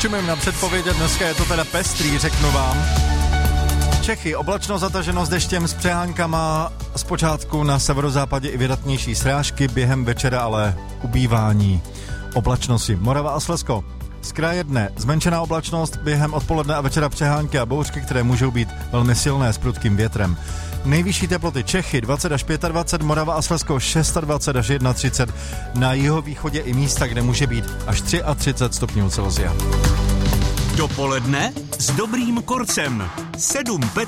Musím na předpovědět, dneska je to teda pestrý, řeknu vám. Čechy, oblačno zataženo s deštěm s přehánkama, zpočátku na severozápadě i vydatnější srážky, během večera ale ubývání oblačnosti. Morava a Slezsko. Z kraje dne zmenšená oblačnost, během odpoledne a večera přehánky a bouřky, které můžou být velmi silné s prudkým větrem. Nejvyšší teploty Čechy 20 až 25, Morava a Slezsko 26 až 31, na jihovýchodě i místa, kde může být až 33 stupňů Celsia. Dopoledne s Dobrým Korcem. 7